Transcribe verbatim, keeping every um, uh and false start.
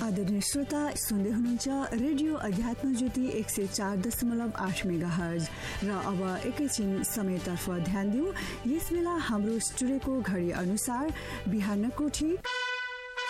आदरणीय श्रोता, सुन्दै हुनुहुन्छ रेडियो अध्यात्म ज्योति एक सय चार दशमलव आठ मेगा हर्ज। र अब एकैछिन समयतर्फ ध्यान दिउँ। यस बेला हाम्रो स्टुडियोको घडी अनुसार बिहानको ठीक